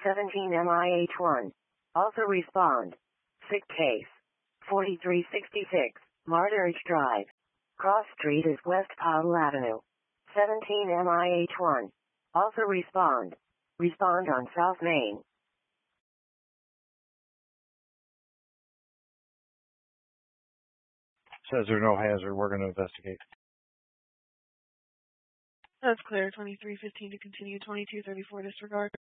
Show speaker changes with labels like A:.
A: 17 MIH1. Also respond. Sick case. 4366, Martyridge Drive. Cross Street is West Powell Avenue. 17 MIH1. Also respond. Respond on South Main.
B: Says there's no hazard. We're going to investigate.
C: That's clear. 2315 to continue. 2234 disregard.